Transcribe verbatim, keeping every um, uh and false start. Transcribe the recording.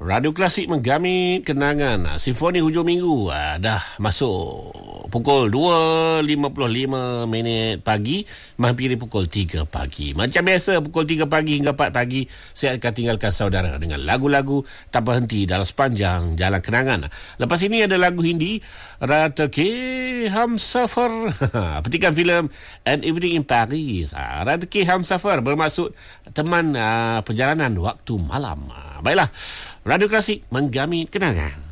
Radio Klasik menggamit kenangan. Simfoni hujung minggu ah, dah masuk pukul dua lima puluh lima minit pagi, menghampiri pukul tiga pagi. Macam biasa, pukul tiga pagi hingga empat pagi, saya akan tinggalkan saudara dengan lagu-lagu tak berhenti dalam sepanjang jalan kenangan. Lepas ini ada lagu Hindi, Raat Ke Humsafar. Petikan filem An Evening in Paris. Raat Ke Humsafar bermaksud teman uh, perjalanan waktu malam. Baiklah, Radio Klasik menggamit kenangan.